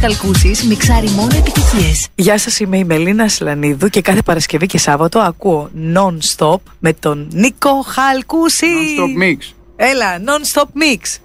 Χαλκούσης μιξάρει μόνο επιτυχίες. Γεια σας, είμαι η Μελίνα Σλανίδου και κάθε Παρασκευή και Σάββατο ακούω Non-Stop με τον Νίκο Χαλκούση. Non-Stop Mix. Έλα, Non-Stop Mix.